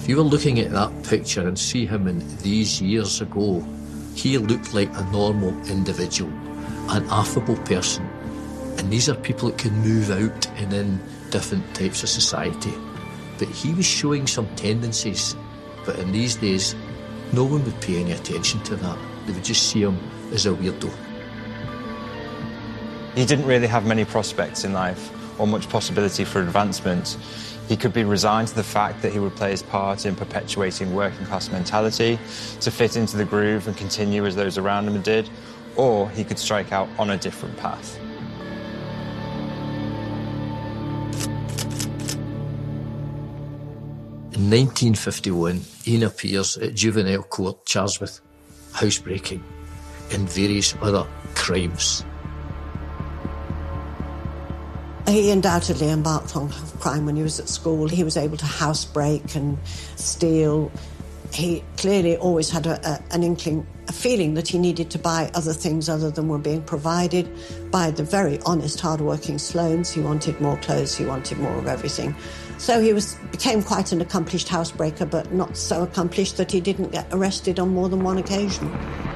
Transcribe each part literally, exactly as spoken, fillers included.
If you were looking at that picture and see him in these years ago, he looked like a normal individual, an affable person. And these are people that can move out and in different types of society. But he was showing some tendencies. But in these days, no one would pay any attention to that. They would just see him as a weirdo. He didn't really have many prospects in life or much possibility for advancement. He could be resigned to the fact that he would play his part in perpetuating working class mentality to fit into the groove and continue as those around him did, or he could strike out on a different path. In nineteen fifty-one, Ian appears at juvenile court charged with housebreaking and various other crimes. He undoubtedly embarked on crime when he was at school. He was able to housebreak and steal. He clearly always had a, a, an inkling, a feeling that he needed to buy other things other than were being provided by the very honest, hard-working Sloanes. He wanted more clothes, he wanted more of everything. So he was became quite an accomplished housebreaker, but not so accomplished that he didn't get arrested on more than one occasion.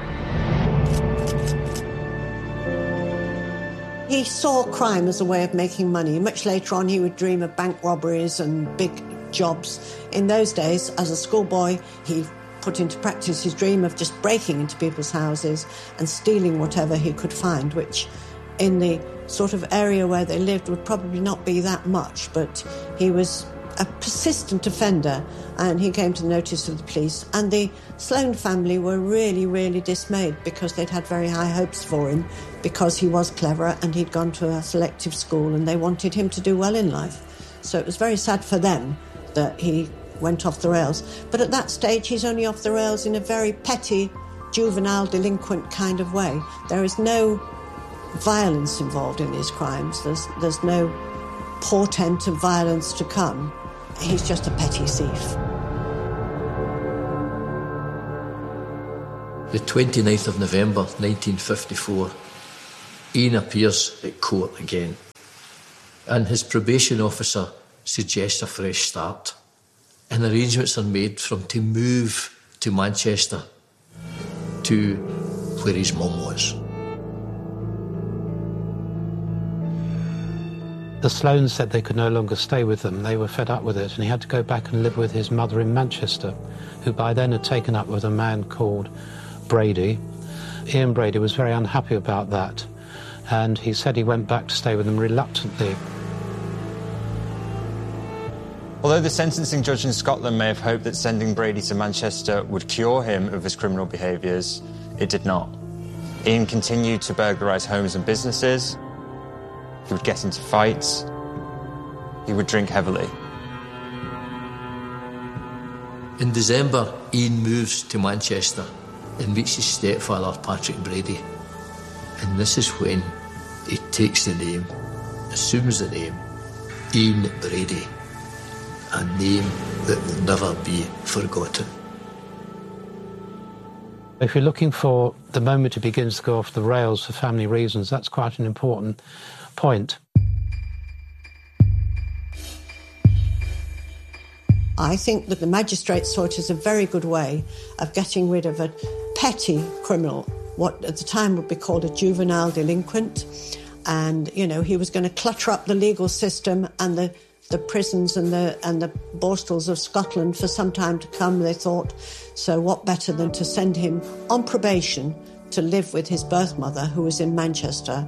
He saw crime as a way of making money. Much later on, he would dream of bank robberies and big jobs. In those days, as a schoolboy, he put into practice his dream of just breaking into people's houses and stealing whatever he could find, which in the sort of area where they lived would probably not be that much, but he was a persistent offender, and he came to the notice of the police, and the Sloane family were really, really dismayed because they'd had very high hopes for him because he was clever and he'd gone to a selective school and they wanted him to do well in life. So it was very sad for them that he went off the rails. But at that stage, he's only off the rails in a very petty, juvenile, delinquent kind of way. There is no violence involved in these crimes. There's, there's no portent of violence to come. He's just a petty thief. The twenty-ninth of November nineteen fifty-four, Ian appears at court again, and his probation officer suggests a fresh start, and arrangements are made for him to move to Manchester, to where his mum was. The Sloanes said they could no longer stay with them. They were fed up with it, and he had to go back and live with his mother in Manchester, who by then had taken up with a man called Brady. Ian Brady was very unhappy about that, and he said he went back to stay with them reluctantly. Although the sentencing judge in Scotland may have hoped that sending Brady to Manchester would cure him of his criminal behaviours, it did not. Ian continued to burglarise homes and businesses. He would get into fights. He would drink heavily. In December, Ian moves to Manchester and meets his stepfather, Patrick Brady. And this is when he takes the name, assumes the name, Ian Brady, a name that will never be forgotten. If you're looking for the moment he begins to go off the rails for family reasons, that's quite an important point. I think that the magistrate saw it as a very good way of getting rid of a petty criminal, what at the time would be called a juvenile delinquent. And, you know, he was going to clutter up the legal system and the, the prisons and the, and the borstals of Scotland for some time to come, they thought. So what better than to send him on probation to live with his birth mother, who was in Manchester.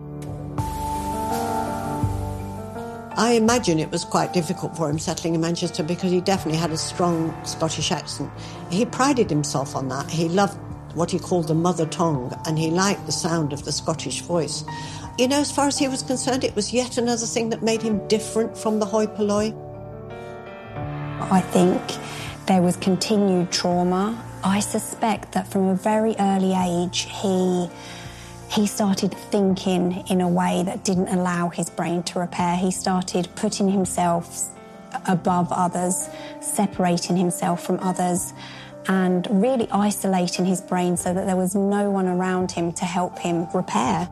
I imagine it was quite difficult for him settling in Manchester because he definitely had a strong Scottish accent. He prided himself on that. He loved what he called the mother tongue, and he liked the sound of the Scottish voice. You know, as far as he was concerned, it was yet another thing that made him different from the hoi polloi. I think there was continued trauma. I suspect that from a very early age, he... He started thinking in a way that didn't allow his brain to repair. He started putting himself above others, separating himself from others, and really isolating his brain so that there was no one around him to help him repair.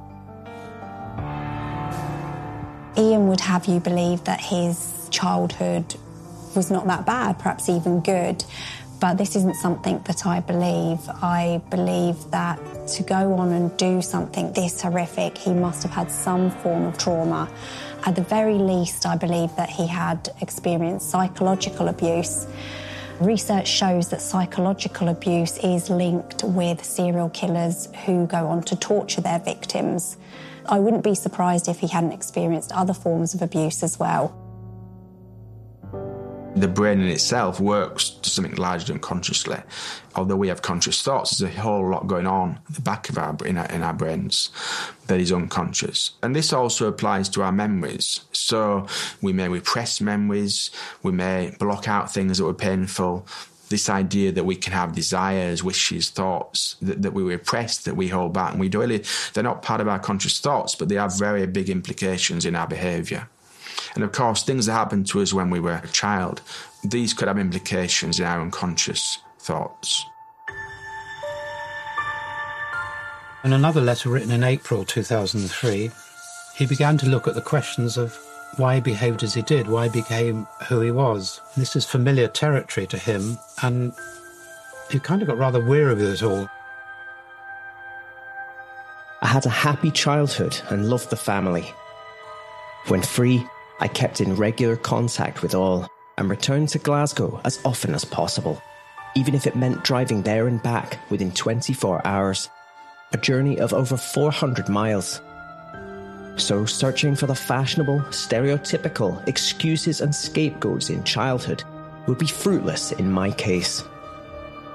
Ian would have you believe that his childhood was not that bad, perhaps even good. But this isn't something that I believe. I believe that to go on and do something this horrific, he must have had some form of trauma. At the very least, I believe that he had experienced psychological abuse. Research shows that psychological abuse is linked with serial killers who go on to torture their victims. I wouldn't be surprised if he hadn't experienced other forms of abuse as well. The brain in itself works to something largely unconsciously. Although we have conscious thoughts, there's a whole lot going on at the back of our in, our in our brains that is unconscious. And this also applies to our memories. So we may repress memories, we may block out things that were painful. This idea that we can have desires, wishes, thoughts that, that we repress, that we hold back, and we really, they're not part of our conscious thoughts, but they have very big implications in our behaviour. And of course, things that happened to us when we were a child, these could have implications in our unconscious thoughts. In another letter written in April two thousand three, he began to look at the questions of why he behaved as he did, why he became who he was. This is familiar territory to him, and he kind of got rather weary with it all. I had a happy childhood and loved the family. When free, I kept in regular contact with all and returned to Glasgow as often as possible, even if it meant driving there and back within twenty-four hours, a journey of over four hundred miles. So searching for the fashionable, stereotypical excuses and scapegoats in childhood would be fruitless in my case.